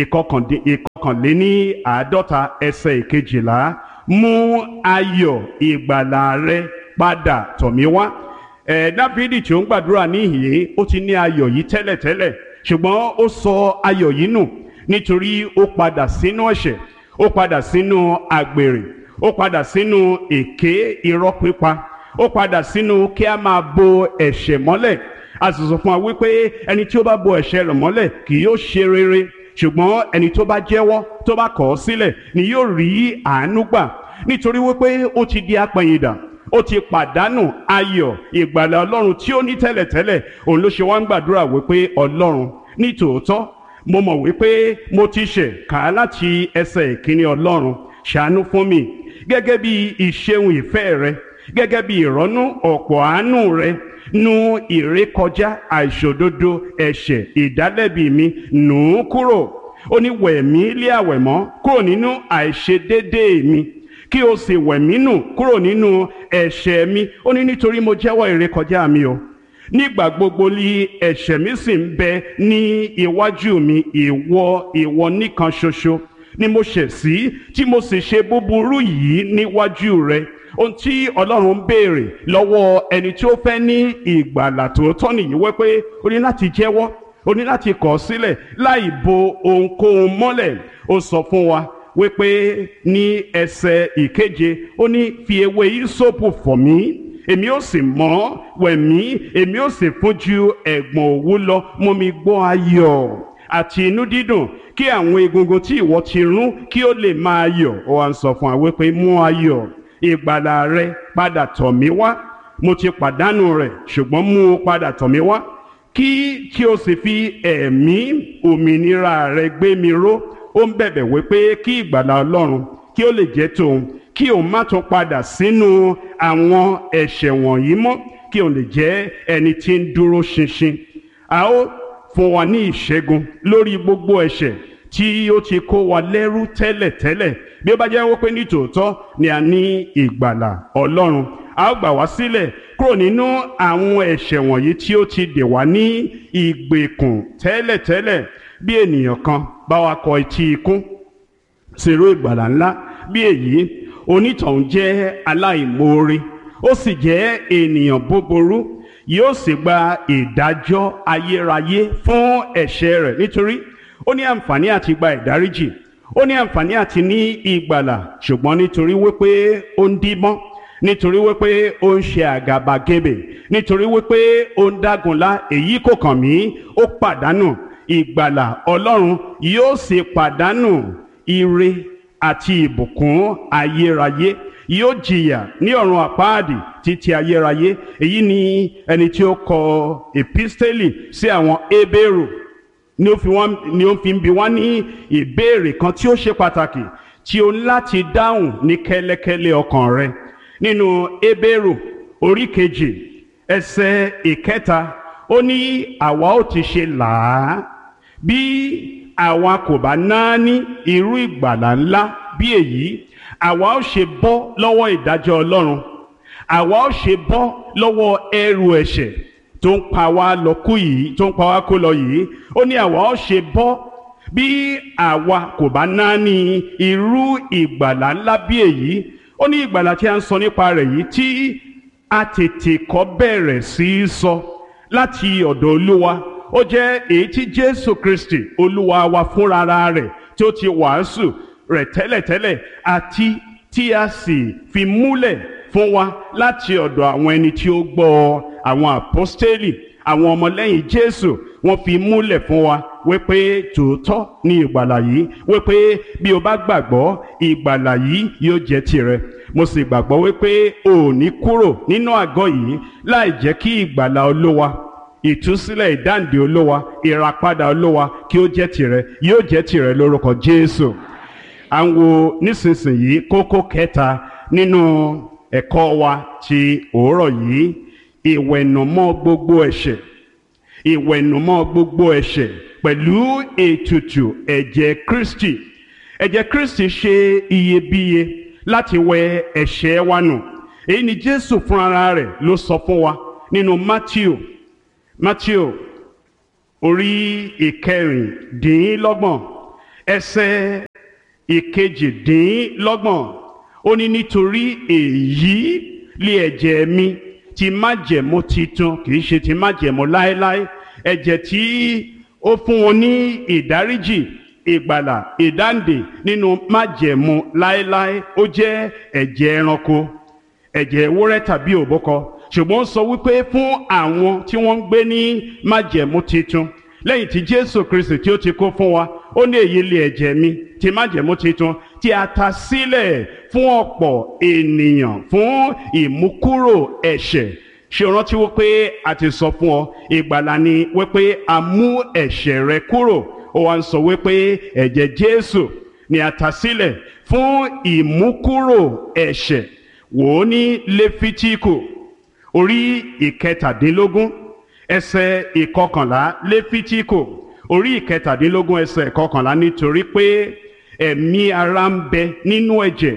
ìkọkànléní àádọ́ta ẹsẹ̀ ìkejìlá. Mú ayọ̀ ìgbàlà rẹ padà tọ̀ mí wá. ẹ̀ Dáfídì tí ó ń gbàdúrà níhìn-ín ó ti ní ayọ̀ yìí tẹ́lẹ̀tẹ́lẹ̀, ṣùgbọ́n ó sọ ayọ̀ yìí nù nítorí ó padà sínú ẹ̀ṣẹ̀, ó padà sínú àgbèrè, ó padà sínú èké irọ́ pípa, ó padà sínú kí a máa bo ẹ̀ṣẹ̀ mọ́lẹ̀. A sì sọ fún wa wípé ẹni tí ó bá bo ẹ̀ṣẹ̀ rẹ̀ mọ́lẹ̀ kì yóò ṣe rere, ṣùgbọ́n ẹni tó bá jẹ́wọ́ tó bá kọ̀ ọ́ sílẹ̀ ni yóò rí àánú gbà, nítorí wípé ó ti di apẹ̀yìndà, ó ti pàdánù ayọ̀ ìgbàlà Ọlọ́run tí ó ní tẹ́lẹ̀tẹ́lẹ̀. Òun ló ṣe wá ń gbàdúrà wípé Ọlọ́run ní tòótọ́ mo mọ̀ wípé mo ti ṣẹ̀, kà á láti ẹsẹ̀ ìkíní. Ọlọ́run ṣàánú fún mi gẹ́gẹ́ bí ìṣeun ìfẹ́ rẹ, gẹ́gẹ́ bí ìrọ́nú ọ̀pọ̀ àánú rẹ. Nu ìrékọjá àìṣòdodo ẹ̀ṣẹ̀ ìdálẹ́bi mi, nù ú kúrò. Ó ní wẹ̀ mí lé àwẹ̀mọ́ kúrò nínú àìṣedéédéé mi, kí o sì wẹ̀ mí nù kúrò nínú ẹ̀ṣẹ̀ mi. Ó ní nítorí mo jẹ́wọ́ ìrékọjá mi o, nígbà gbogbo ni ẹ̀ṣẹ̀ mi sì ń bẹ ní iwájú mi. Ìwọ ìwọ nìkan ṣoṣo ni mo ṣẹ̀ sí, tí mo sì ṣe búburú yìí níwájú rẹ. Ohun tí Ọlọ́run ń béèrè lọ́wọ́ ẹni tí ó fẹ́ ní ìgbàlà tòótọ́ nìyí, wípé ó ní láti jẹ́wọ́, ó ní láti kọ̀ ọ́ sílẹ̀ láì bo ohunkóhun mọ́lẹ̀. Ó sọ fún wa wípé ní ẹsẹ̀ ìkeje, ó ní fi ewé ìsopù fọ̀ mí, èmi ó sì mọ́, wẹ̀ mí, èmi ó sì fún ju ẹ̀gbọ̀n òwú lọ. Mú mi gbọ́ ayọ̀ àti inú dídùn, kí àwọn egungun tí ìwọ ti rún kí ó lè máa yọ̀. Ó wá ń sọ fún wa wípé mú ayọ̀ ìgbàlà rẹ padà tọ̀ mí wá. Mo ti pàdánù rẹ̀, ṣùgbọ́n mú o padà tọ̀ mí wá, kí kí o sì fi ẹ̀mí òmìnira rẹ gbé mi ró. Ó ń bẹ̀bẹ̀ wípé kí ìgbàlà Ọlọ́run kí ó lè jẹ́ tòun, kí òun má tún padà sínú àwọn ẹ̀ṣẹ̀ wọ̀nyí mọ́, kí òun lè jẹ́ ẹni tí ń dúró ṣinṣin. A ó fún wa ní ìṣẹ́gun lórí gbogbo ẹ̀ṣẹ̀ tí ó ti kó wa lẹ́rú tẹ́lẹ̀tẹ́lẹ̀. Bí ó bá jẹ́ wípé ní tòótọ́ ni a ní ìgbàlà Ọlọ́run, a ó gbà wá sílẹ̀ kúrò nínú àwọn ẹ̀ṣẹ̀ wọ̀nyí tí ó ti dè wá ní ìgbèkùn tẹ́lẹ̀tẹ́lẹ̀. Bí ènìyàn kan bá wa kọ etí ikún sírú ìgbàlà ńlá bí èyí, onítọ̀hún jẹ́ aláìmoore, ó sì jẹ́ ènìyàn búburú, yóò sì gba ìdájọ́ ayérayé fún ẹ̀ṣẹ̀ rẹ̀, nítorí ó ní àǹfààní àti gba ìdáríjì, ó ní àǹfààní àti ní ìgbàlà, ṣùgbọ́n nítorí wípé ó ń díbọ́n, nítorí wípé ó ń ṣe àgàbàgebè, nítorí wípé ó ń dágunlá, èyí kò kàn mí, ó pàdánù ìgbàlà Ọlọ́run, yóò sì pàdánù ire àti ìbùkún ayérayé, yóò jìyà ní ọ̀run àpáàdì títí ayérayé. Èyí ni ẹni tí ó kọ episteli sí àwọn Hébérù ni ó fi wọ́n ni ó fi ń bi wọ́n ní ìbéèrè kan tí ó ṣe pàtàkì tí ó láti dáhùn ní kẹ́lẹ́kẹ́lẹ́ ọkàn rẹ. Nínú Hébérù orí kejì ẹsẹ̀ ìkẹta, ó ní àwa ó ti ṣe là á bí àwa kò bá náání irú ìgbàlà ńlá bí èyí. Àwa ó ṣe bọ́ lọ́wọ́ ìdájọ́ Ọlọ́run, àwa ó ṣe bọ́ lọ́wọ́ ẹrù ẹ̀ṣẹ̀ tó ń pa wá lọ kú yìí, tó ń pa wá kó lọ yìí. Ó ní àwa ó ṣe bọ́ bí àwa kò bá náání irú ìgbàlà ńlá bí èyí. Ó ní ìgbàlà tí a ń sọ nípa rẹ̀ yìí, tí a tètè kọ́ bẹ̀rẹ̀ sí í sọ láti ọ̀dọ̀ Olúwa, ó jẹ́ èyí tí Jésù Kristi Olúwa wa fúnra rẹ̀ tí ó ti wàásù rẹ̀ tẹ́lẹ̀tẹ́lẹ̀, àti tí a sì fi múlẹ̀ fún wa láti ọ̀dọ̀ àwọn ẹni tí ó gbọ́, àwọn àpọ́stélì, àwọn ọmọlẹ́yìn Jésù. Wọ́n fi múlẹ̀ fún wa wípé tòótọ́ ni ìgbàlà yìí, wípé bí o bá gbàgbọ́ ìgbàlà yìí yóò jẹ́ tirẹ̀. Mo sì gbàgbọ́ wípé o ò ní kúrò nínú àgọ́ yìí láì jẹ́ kí ìgbàlà Olúwa, ìtúsílẹ̀, ìdáǹdè Olúwa, ìràpadà Olúwa kí ó jẹ́ tirẹ̀, yóò jẹ́ tirẹ̀ lórúkọ Jésù. À ń wo nísinsìnyí kókó kẹta nínú ẹ̀kọ́ wa ti òórọ̀ yìí, ìwẹ̀nùmọ́ gbogbo ẹ̀ṣẹ̀, ìwẹ̀nùmọ́ gbogbo ẹ̀ṣẹ̀ pẹ̀lú ètùtù ẹ̀jẹ̀ Kristi. Ẹ̀jẹ̀ Kristi ṣe iyebíye láti wẹ ẹ̀ṣẹ̀ wa nù. Èyí ni Jésù fúnra rẹ̀ ló sọ fún wa nínú Mátíù Matthew orí ìkẹrìndínlọ́gbọ̀n ẹsẹ̀ ìkejìdínlọ́gbọ̀n ó ní nítorí èyí lé ẹ̀jẹ̀ mi ti májẹ̀mú titun, kìí ṣe ti májẹ̀mú láéláé, ẹ̀jẹ̀ tí ó fún wọn ní ìdáríjì, ìgbàlà, ìdáǹdè nínú májẹ̀mú láéláé. Ó jẹ́ ẹ̀jẹ̀ ẹranko, ẹ̀jẹ̀ ewúrẹ́ tàbí òbúkọ, ṣùgbọ́n ó sọ wípé fún àwọn tí wọ́n ń gbé ní májẹ̀mú titun lẹ́yìn tí Jésù Kristi tí ó ti kó fún wa, ó ní èyí lé ẹ̀jẹ̀ mi ti májẹ̀mú titun tí a ta sílẹ̀ fún ọ̀pọ̀ ènìyàn fún ìmúkúrò ẹ̀ṣẹ̀. Ṣé o rántí wípé a ti sọ fún ọ ìgbàlà ni wípé a mú ẹ̀ṣẹ̀ rẹ kúrò? Ó wá ń sọ wípé ẹ̀jẹ̀ Jésù ni a ta sílẹ̀ fún ìmúkúrò ẹ̀ṣẹ̀. Wò ó ní Léfítíkù orí ìkẹtàdínlógún ẹsẹ̀ ìkọkànlá. Léfítíkù orí ìkẹtàdínlógún ẹsẹ̀ ìkọkànlá, nítorí pé ẹ̀mí ara ń bẹ nínú ẹ̀jẹ̀,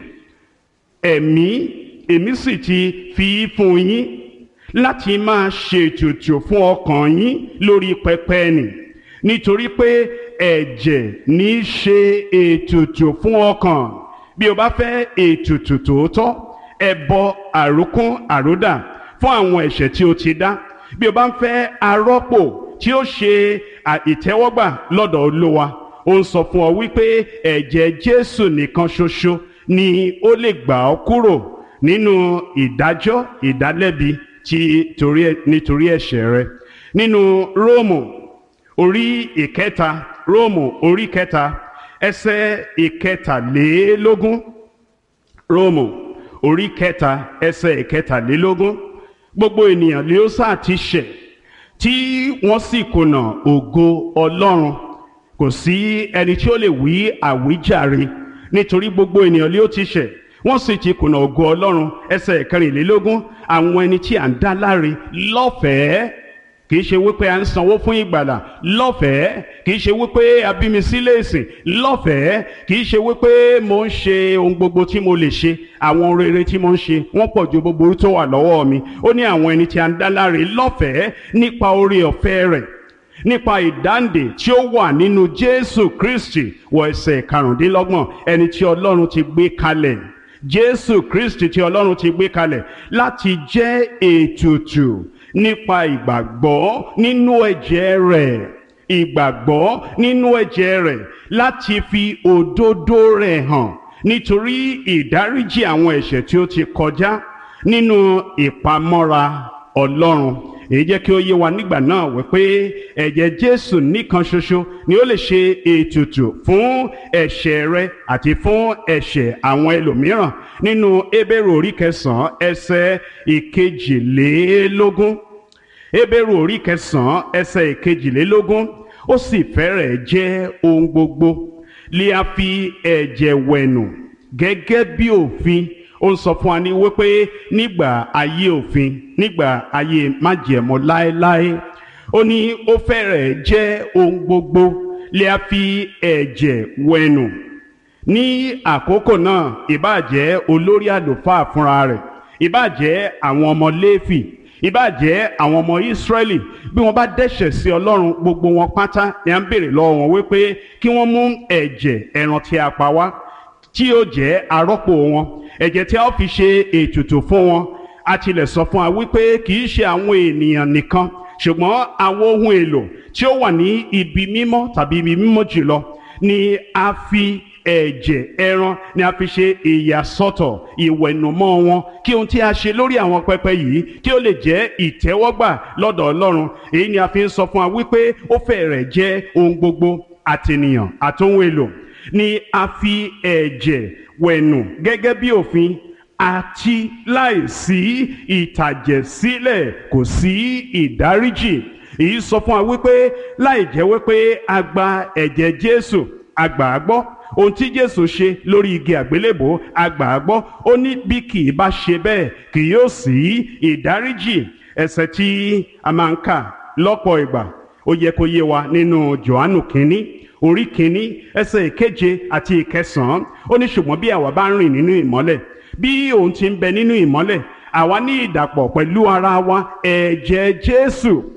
ẹ̀mí èmi sì ti fi fún yín láti máa ṣètùtù fún ọkàn yín lórí pẹpẹ nì, nítorí pé ẹ̀jẹ̀ ní í ṣe ètùtù fún ọkàn. Bí o bá fẹ́ ètùtù tòótọ́, ẹbọ àrókún àródà fún àwọn ẹ̀ṣẹ̀ tí o ti dá. Bí o bá ń fẹ́ arọ́pò tí ó ṣe ìtẹ́wọ́gbà lọ́dọ̀ Olúwa, ó ń sọ fún ọ wípé ẹ̀jẹ̀ Jésù nìkan ṣoṣo ni ó lè gbà ọ́ kúrò nínú ìdájọ́ ìdálẹ́bi tí torí nítorí ẹ̀ṣẹ̀ rẹ. Nínú Róòmù orí ìkẹta, Róòmù orí kẹta ẹsẹ̀ ìkẹtàlélógún, Róòmù orí kẹta ẹsẹ̀ ìkẹtàlélógún, gbogbo ènìyàn ni ó sá ti ṣẹ̀ tí wọ́n sì kùnà ògo Ọlọ́run, kò sí ẹni tí ó lè wí àwíjàre, nítorí gbogbo ènìyàn ni ó ti ṣẹ̀ wọ́n sì ti kùnà ògo Ọlọ́run. Ẹsẹ̀ ìkẹrìnlélógún, àwọn ẹni tí à ń dá láre lọ́fẹ̀ẹ́, kìí ṣe wípé à ń sanwó fún ìgbàlà, lọ́fẹ̀ẹ́, kìí ṣe wípé a bí mi sílé ìsìn, lọ́fẹ̀ẹ́, kìí ṣe wípé mo ń ṣe ohun gbogbo tí mo lè ṣe, àwọn rere tí mo ń ṣe wọ́n pọ̀ ju gbogbo tó wà lọ́wọ́ mi. Ó ní àwọn ẹni tí à ń dá láre lọ́fẹ̀ẹ́ nípa oore ọ̀fẹ́ rẹ̀, nípa ìdáǹdè tí ó wà nínú Jésù Kristi. Wọ ẹsẹ̀ karùndínlọ́gbọ̀n, ẹni tí Ọlọ́run ti gbé kalẹ̀, Jésù Kristi tí Ọlọ́run ti gbé kalẹ̀ láti jẹ́ ètùtù nípa ìgbàgbọ́ nínú ẹ̀jẹ̀ rẹ̀, ìgbàgbọ́ nínú ẹ̀jẹ̀ rẹ̀ láti fi òdodo rẹ̀ hàn nítorí ìdáríjì àwọn ẹ̀ṣẹ̀ tí ó ti kọjá nínú ìpamọ́ra Ọlọ́run. Èyí jẹ́ kí ó yé wa nígbà náà wípé ẹ̀jẹ̀ Jésù nìkan ṣoṣo ni ó lè ṣe ètùtù fún ẹ̀ṣẹ̀ rẹ àti fún ẹ̀ṣẹ̀ àwọn ẹlòmíràn. Nínú Hébérù orí kẹsàn-án ẹsẹ̀ ìkejìlélógún, Hébérù orí kẹsàn-án ẹsẹ̀ ìkejìlélógún, ó sì fẹ́rẹ̀ jẹ́ ohun gbogbo lè a fi ẹ̀jẹ̀ wẹ̀nù gẹ́gẹ́ bí òfin. Ó ń sọ fún wa ní wípé nígbà ayé òfin, nígbà ayé májẹ̀mú láéláé, ó ní ó fẹ́rẹ̀ jẹ́ ohun gbogbo lè a fi ẹ̀jẹ̀ wẹ̀nù. Ní àkókò náà, ìbáà jẹ́ olórí àlùfáà fúnra rẹ̀, ìbáà jẹ́ àwọn ọmọ Léfì, ìbáà jẹ́ àwọn ọmọ Ísírẹ́lì, bí wọ́n bá dẹ́ṣẹ̀ sí Ọlọ́run, gbogbo wọn pátá ni à ń béèrè lọ́wọ́ wọn wípé kí wọ́n mú ẹ̀jẹ̀ ẹran tí a pa wá, tí yóò jẹ́ arọ́pò wọn, ẹ̀jẹ̀ tí a ó fi ṣe ètùtù fún wọn. A tilẹ̀ sọ fún wa wípé kì í ṣe àwọn ènìyàn nìkan, ṣùgbọ́n àwọn ohun èlò tí ó wà ní ibi mímọ́ tàbí ibi mímọ́ jùlọ ni a fi ẹ̀jẹ̀ ẹran ni a fi ṣe ìyàsọ́tọ̀, ìwẹ̀nùmọ́ wọn, kí ohun tí a ṣe lórí àwọn pẹpẹ yìí kí ó lè jẹ́ ìtẹ́wọ́gbà lọ́dọ̀ Ọlọ́run. Èyí ni a fi ń sọ fún wa wípé ó fẹ́rẹ̀ jẹ́ ohun gbogbo, àtènìyàn àtohun èlò ni a fi ẹ̀jẹ̀ wẹ̀nù gẹ́gẹ́ bí òfin, àti láìsí ìtàjẹ̀sílẹ̀ kò sí ìdáríjì. Èyí sọ fún wa wípé láì jẹ́ wípé a gba ẹ̀jẹ̀ Jésù, a gbà á gbọ́, ohun tí Jésù ṣe lórí igi àgbélébò a gbà á gbọ́, ó ní bí kì í bá ṣe bẹ́ẹ̀ kì yóò sí ìdáríjì. Ẹsẹ̀ tí a máa ń kà lọ́pọ̀ ìgbà ó yẹ kó yé wa nínú Jòhánù kínní orí kínní ẹsẹ̀ ìkeje àti ìkẹsàn-án. Ó ní ṣùgbọ́n bí àwa bá ń rìn nínú ìmọ́lẹ̀, bí òun ti ń bẹ nínú ìmọ́lẹ̀, àwa ní ìdàpọ̀ pẹ̀lú ara wa, ẹ̀jẹ̀ Jésù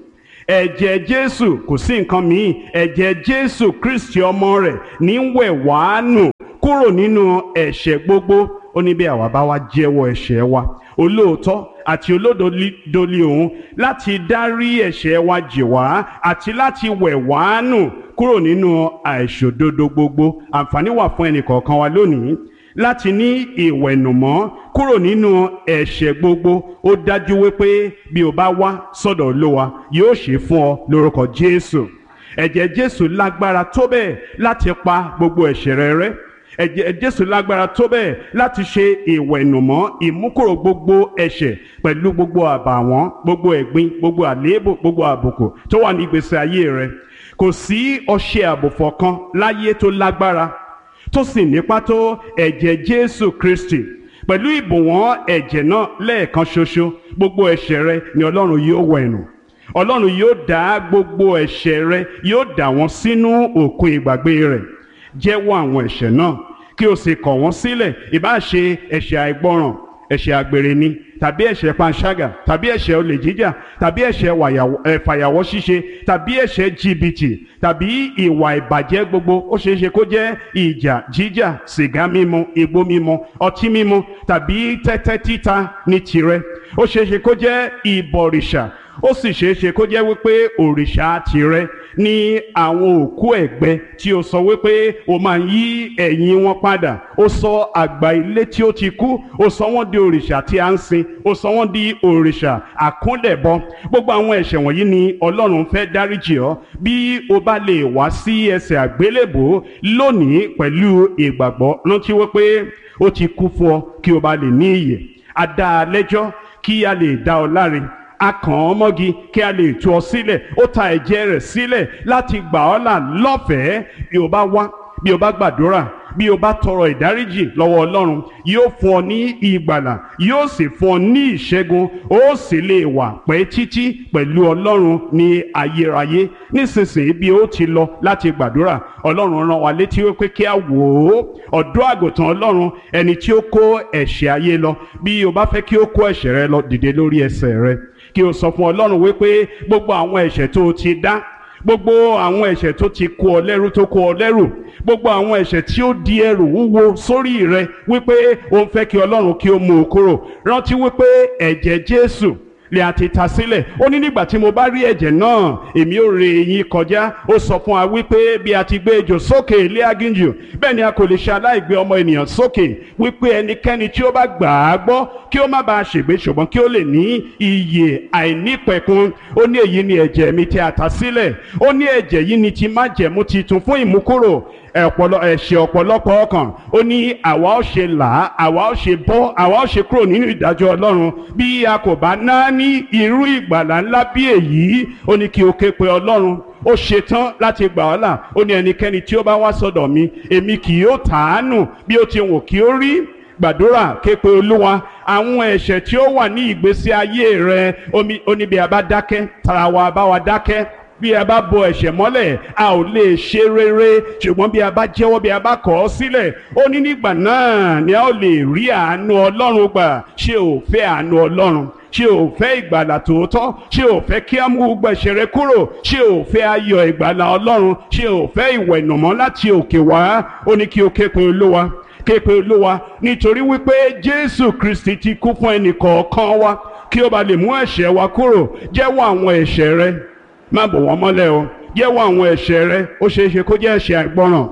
ẹ̀jẹ̀ Jésù kò sí nǹkan míì, ẹ̀jẹ̀ Jésù Kristi ọmọ rẹ̀ ní wẹ̀ wá nù kúrò nínú ẹ̀ṣẹ̀ gbogbo. Ó ní bí àwa bá wá jẹ́wọ́ ẹ̀ṣẹ̀ wa, olóòótọ́ àti olódodo ni òun láti dárí ẹ̀ṣẹ̀ wa jì wá àti láti wẹ̀ wá nù kúrò nínú àìṣòdodo gbogbo. Àǹfààní wà fún ẹnìkọ̀ọ̀kan wa lónìí láti ní ìwẹ̀nùmọ́ kúrò nínú ẹ̀ṣẹ̀ gbogbo. Ó dájú wípé bí o bá wá sọ́dọ̀ Olúwa yóò ṣe fún ọ lórúkọ Jésù. Ẹ̀jẹ̀ Jésù lágbára tó bẹ́ẹ̀ láti pa gbogbo ẹ̀ṣẹ̀ rẹ rẹ́. Ẹ̀jẹ̀ Jésù lágbára tó bẹ́ẹ̀ láti ṣe ìwẹ̀nùmọ́ ìmúkúrò gbogbo ẹ̀ṣẹ̀ pẹ̀lú gbogbo àbàwọ́n, gbogbo ẹ̀gbin, gbogbo àléébù, gbogbo àbùkù tó wà ní ìgbésí ayé rẹ. Kò sí ọṣẹ àbùfọ̀ kan láyé tó lágbára tó sì nípa tó ẹ̀jẹ̀ Jésù Kristi. Pẹ̀lú ìbùwọ́n ẹ̀jẹ̀ náà lẹ́ẹ̀kan ṣoṣo, gbogbo ẹ̀ṣẹ̀ rẹ ni Ọlọ́run yóò wẹ̀ nù. Ọlọ́run yóò dà gbogbo ẹ̀ṣẹ̀ rẹ, yóò dà wọ́n sínú òkun ìgbàgbé rẹ̀. Jẹ́wọ́ àwọn ẹ̀ṣẹ̀ náà kí o sì kọ̀ wọ́n sílẹ̀. Ìbá ṣe ẹ̀ṣẹ̀ àìgbọràn, ẹ̀ṣẹ̀ àgbèrè ni, tàbí ẹ̀ṣẹ̀ panṣágà, tàbí ẹ̀ṣẹ̀ olè jíjà, tàbí ẹ̀ṣẹ̀ fàyàwọ́ ṣíṣe, tàbí ẹ̀ṣẹ̀ jìbìtì, tàbí ìwà ìbàjẹ́ gbogbo. Ó ṣeé ṣe kó jẹ́ ìjà jíjà, sìgá mímu, igbó mímu, ọtí mímu, tàbí tẹ́tẹ́ títa ní tirẹ̀. Ó ṣeé ṣe kó jẹ́ ìbọ̀rìṣà. Ó sì ṣeé ṣe kó jẹ́ wípé òrìṣà tirẹ̀ ní àwọn òkú ẹ̀gbẹ́ tí ó sọ wípé ó máa ń yí ẹ̀yìn wọn padà. Ó sọ àgbà ilé tí ó ti kú, ó sọ wọ́n di òrìṣà tí a ń sìn, ó sọ wọ́n di òrìṣà àkúnlẹ̀bọ. Gbogbo àwọn ẹ̀ṣẹ̀ wọ̀nyí ni Ọlọ́run fẹ́ dáríjì ọ́ bí o bá lè wá sí ẹsẹ̀ àgbélébùú lónìí pẹ̀lú ìgbàgbọ́. Rántí wípé ó ti kú fún ọ kí o bá lè ní ìyè. A dá a lẹ́jọ́ kí a lè dá ọ láre. A kàn ọ́ mọ́gi kí a lè tú ọ sílẹ̀. Ó ta ẹ̀jẹ̀ rẹ̀ sílẹ̀ láti gbà ọ́ là lọ́fẹ̀ẹ́. Bí o bá wá, bí o bá gbàdúrà, bí o bá tọrọ ìdáríjì lọ́wọ́ Ọlọ́run, yóò fún ọ ní ìgbàlà, yóò sì fún ọ ní ìṣẹ́gun. Ó sì lè wà pẹ́ títí pẹ̀lú Ọlọ́run ní ayérayé. Nísinsìnyí bí ó ti lọ láti gbàdúrà, Ọlọ́run rán wa létí wípé kí a wò ó ọ̀dọ́ àgùntàn Ọlọ́run, ẹni tí ó kó ẹ̀ṣẹ̀ ayé lọ. Bí o bá fẹ́ kí ó kó ẹ̀ṣẹ̀ rẹ lọ, dìde lórí ẹsẹ̀ rẹ kí o sọ fún Ọlọ́run wípé gbogbo àwọn ẹ̀ṣẹ̀ tó o ti dá, gbogbo àwọn ẹ̀ṣẹ̀ tó ti kó ọ lẹ́rù tó kó ọ lẹ́rù, gbogbo àwọn ẹ̀ṣẹ̀ tí ó di ẹrù wúwo sórí rẹ, wípé o ń fẹ́ kí Ọlọ́run kí ó mú o kúrò. Rántí wípé ẹ̀jẹ̀ Jésù lè àti ta sílẹ̀. Ó ní nígbà tí mo bá rí ẹ̀jẹ̀ náà, èmi ó ré yín kọjá. Ó sọ fún wa wípé bí a ti gbé ejò sókè ilé aginjù, bẹ́ẹ̀ ni a kò lè ṣe aláìgbé ọmọ ènìyàn sókè. Wípé ẹnikẹ́ni tí ó bá gbà á gbọ́ kí ó má bàa ṣègbé, ṣùgbọ́n kí ó lè ní ìyè àìnípẹ̀kun. Ó ní èyí ni ẹ̀jẹ̀ mi tí a ta sílẹ̀. Ó ní ẹ̀jẹ̀ yìí ni ti májẹ̀mú titun fún ìmúkúrò ẹ̀ṣẹ̀ ọ̀pọ̀lọpọ̀ ọkàn. Ó ní àwa ó ṣe là á, àwa ó ṣe bọ́, àwa ó ṣe kúrò nínú ìdájọ́ Ọlọ́run bí a kò bá ná ní irú ìgbàlà ńlá bí èyí. Ó ní kí o ké pe Ọlọ́run. Ó ṣetán láti gbà ọ́ là. Ó ní ẹnikẹ́ni tí ó bá wá sọ́dọ̀ mi, èmi kì yóò tàánù bí ó ti wù kí ó rí. Gbàdúrà, ké pe Olúwa. Àwọn ẹ̀ṣẹ̀ tí ó wà ní ìgbésí ayé rẹ, ó ní bí a bá dákẹ́, tara wa bá wa dákẹ́. Bí a bá bo ẹ̀ṣẹ̀ mọ́lẹ̀, a ò lè ṣe rere. Ṣùgbọ́n bí a bá jẹ́wọ́, bí a bá kọ̀ ọ́ sílẹ̀, ó ní nígbà náà ni a ó lè rí àánú Ọlọ́run gbà. Ṣé o fẹ́ àánú Ọlọ́run? Ṣé o fẹ́ ìgbàlà tòótọ́? Ṣé o fẹ́ kí a mú gbogbo ẹ̀ṣẹ̀ rẹ kúrò? Ṣé o fẹ́ ayọ̀ ìgbàlà Ọlọ́run? Ṣé o fẹ́ ìwẹ̀nùmọ́ láti òkè wá? Ó ní kí o ké pe Olúwa. Ké pe Olúwa nítorí wípé Jésù Kristi ti kú fún ẹnì kọ̀ọ̀kan wa kí ó bá lè mú ẹ̀ṣẹ̀ wa kúrò. Jẹ́wọ́ àwọn ẹ̀ṣẹ̀ rẹ, má bò wọ́n mọ́lẹ̀ o. Jẹ́wọ́ àwọn ẹ̀ṣẹ̀ rẹ. Ó ṣeé ṣe kó jẹ́ ẹ̀ṣẹ̀ àìgbọràn,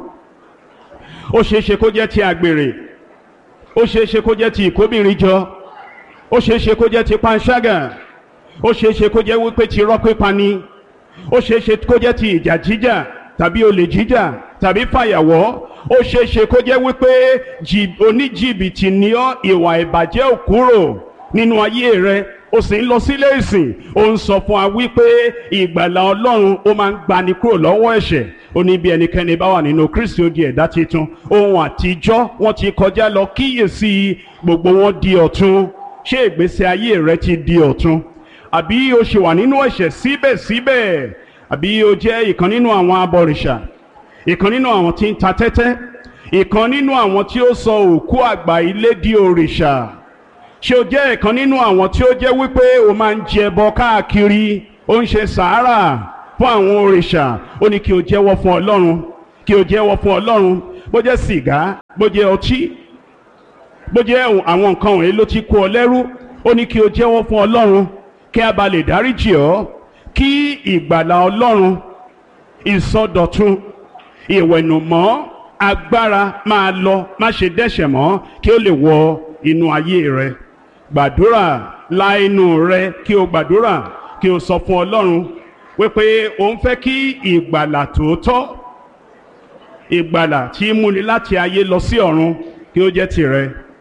ó ṣeé ṣe kó jẹ́ ti àgbèrè, ó ṣeé ṣe kó jẹ́ ti ìkóbìnrin jọ, ó ṣeé ṣe kó jẹ́ ti panṣágà, ó ṣeé ṣe kó jẹ́ wípé ti irọ́ pípa ni, ó ṣeé ṣe kó jẹ́ ti ìjà jíjà tàbí olè jíjà tàbí fàyàwọ́, ó ṣeé ṣe kó jẹ́ wípé oníjìbìtì ni ọ́, ìwà ìbàjẹ́ ò kúrò nínú ayé rẹ. Ó sì ń lọ sílé ìsìn, ó ń sọ fún wa wípé ìgbàlà Ọlọ́run ó máa ń gbani kúrò lọ́wọ́ ẹ̀ṣẹ̀. Ó ní bí ẹnikẹ́ni bá wà nínú Kristi, ó di ẹ̀dá titun. Ohun àtijọ́ wọ́n ti kọjá lọ, kíyèsí gbogbo wọn di ọ̀tun. Ṣé ìgbésí ayé rẹ ti di ọ̀tun? Àbí o ṣì wà nínú ẹ̀ṣẹ̀ síbẹ̀síbẹ̀? Àbí o jẹ́ ìkan nínú àwọn abọ̀rìṣà, ìkan nínú àwọn tí ń ta tẹ́tẹ́, ìkan nínú àwọn tí ó sọ òkú àgbà ilé di òrìṣà? Ṣé o jẹ́ ìkan nínú àwọn tí ó jẹ́ wípé o máa ń jẹ ẹbọ káàkiri? ó ń ṣe sàárà fún àwọn òrìṣà, ó ní kí o jẹ́wọ́ fún Ọlọ́run, kí o jẹ́wọ́ fún Ọlọ́run. Bó jẹ́ sìgá, bó jẹ́ ọtí, bó jẹ́ àwọn nǹkan wọ̀nyí ló ti kó ọ lẹ́rú, ó ní kí o jẹ́wọ́ fún Ọlọ́run kí a bá lè dáríjì ọ́, kí ìgbàlà Ọlọ́run, ìsọdọ̀tun, ìwẹ̀nùmọ́, agbára máa lọ, má ṣe dẹ́ṣẹ̀ mọ́, kí ó lè wọ inú ayé rẹ. Gbàdúrà, la inú rẹ kí o gbàdúrà, kí o sọ fún Ọlọ́run wípé o ń fẹ́ kí ìgbàlà tòótọ́, ìgbàlà tí í múni láti ayé lọ sí ọ̀run, kí ó jẹ́ tìrẹ.